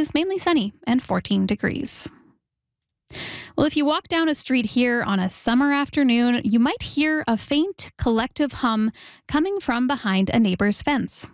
is mainly sunny and 14 degrees. Well, if you walk down a street here on a summer afternoon, you might hear a faint collective hum coming from behind a neighbor's fence.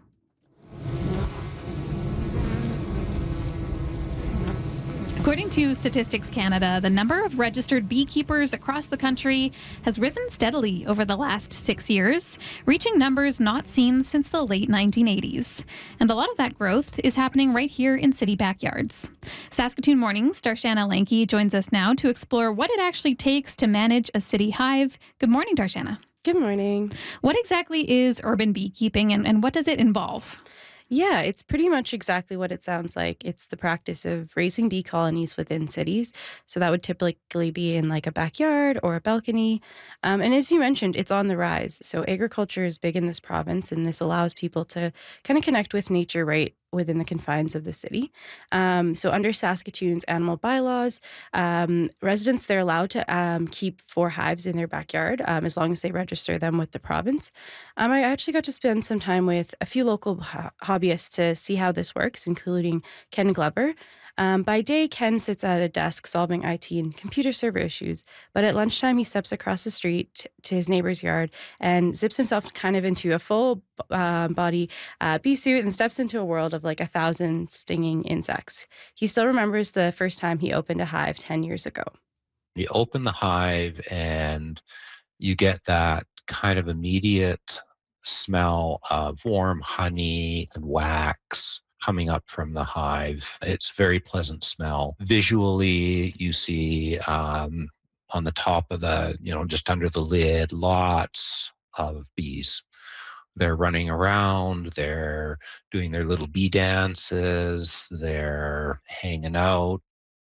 According to Statistics Canada, the number of registered beekeepers across the country has risen steadily over the last 6 years, reaching numbers not seen since the late 1980s. And a lot of that growth is happening right here in city backyards. Saskatoon Morning's Darshana Lanky joins us now to explore what it actually takes to manage a city hive. Good morning, Darshana. Good morning. What exactly is urban beekeeping and what does it involve? Yeah, it's pretty much exactly what it sounds like. It's the practice of raising bee colonies within cities. So that would typically be in like a backyard or a balcony. And as you mentioned, it's on the rise. So agriculture is big in this province, and this allows people to kind of connect with nature right within the confines of the city. So under Saskatoon's animal bylaws, residents, they're allowed to keep 4 hives in their backyard as long as they register them with the province. I actually got to spend some time with a few local hobbyists to see how this works, including Ken Glover. By day, Ken sits at a desk solving IT and computer server issues, but at lunchtime, he steps across the street to his neighbor's yard and zips himself kind of into a full body bee suit and steps into a world of like 1,000 stinging insects. He still remembers the first time he opened a hive 10 years ago. You open the hive and you get that kind of immediate smell of warm honey and wax coming up from the hive. It's a very pleasant smell. Visually, you see on the top of the, just under the lid, lots of bees. They're running around, they're doing their little bee dances, they're hanging out.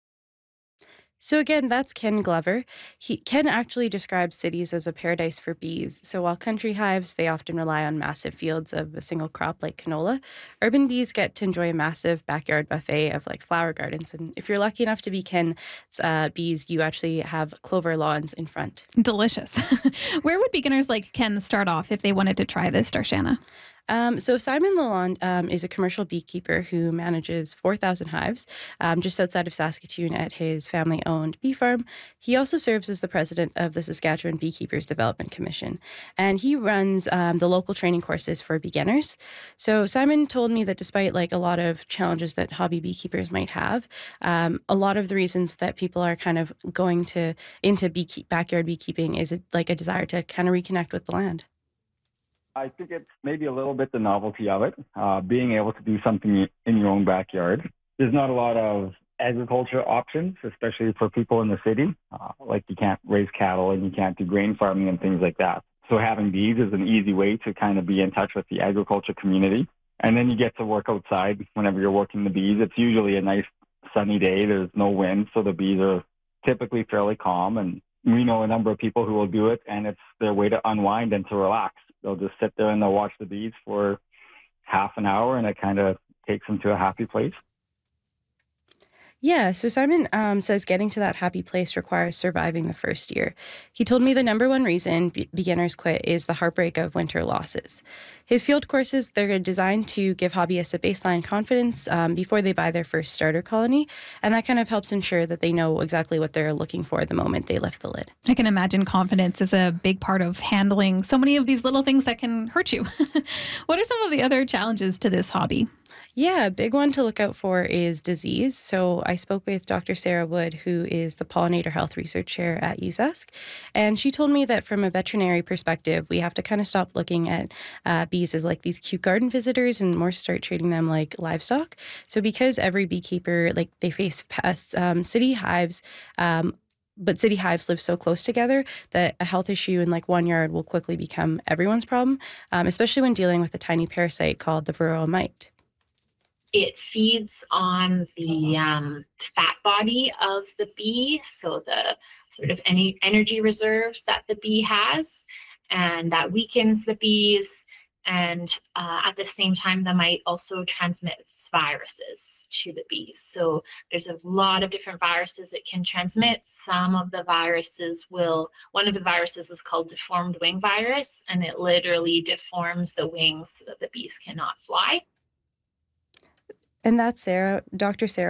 So again, that's Ken Glover. Ken actually describes cities as a paradise for bees. So while country hives, they often rely on massive fields of a single crop like canola, urban bees get to enjoy a massive backyard buffet of like flower gardens. And if you're lucky enough to be Ken's bees, you actually have clover lawns in front. Delicious. Where would beginners like Ken start off if they wanted to try this, Darshana? So Simon Lalonde is a commercial beekeeper who manages 4,000 hives just outside of Saskatoon at his family-owned bee farm. He also serves as the president of the Saskatchewan Beekeepers Development Commission, and he runs the local training courses for beginners. So Simon told me that despite like a lot of challenges that hobby beekeepers might have, a lot of the reasons that people are kind of going into backyard beekeeping is like a desire to kind of reconnect with the land. I think it's maybe a little bit the novelty of it, being able to do something in your own backyard. There's not a lot of agriculture options, especially for people in the city. Like you can't raise cattle and you can't do grain farming and things like that. So having bees is an easy way to kind of be in touch with the agriculture community. And then you get to work outside whenever you're working the bees. It's usually a nice sunny day. There's no wind, so the bees are typically fairly calm. And we know a number of people who will do it, and it's their way to unwind and to relax. They'll just sit there and they'll watch the bees for half an hour, and it kind of takes them to a happy place. Yeah, so Simon says getting to that happy place requires surviving the first year. He told me the number one reason beginners quit is the heartbreak of winter losses. His field courses, they're designed to give hobbyists a baseline confidence before they buy their first starter colony, and that kind of helps ensure that they know exactly what they're looking for the moment they lift the lid. I can imagine confidence is a big part of handling so many of these little things that can hurt you. What are some of the other challenges to this hobby? Yeah, a big one to look out for is disease. So I spoke with Dr. Sarah Wood, who is the Pollinator Health Research Chair at USask, and she told me that from a veterinary perspective, we have to kind of stop looking at bees as like these cute garden visitors and more start treating them like livestock. So because every beekeeper, like they face pests, city hives, but city hives live so close together that a health issue in like one yard will quickly become everyone's problem, especially when dealing with a tiny parasite called the varroa mite. It feeds on the fat body of the bee, so the sort of any energy reserves that the bee has, and that weakens the bees. And at the same time, that might also transmit viruses to the bees. So there's a lot of different viruses it can transmit. Some of the viruses one of the viruses is called deformed wing virus, and it literally deforms the wings so that the bees cannot fly. And that's Dr. Sarah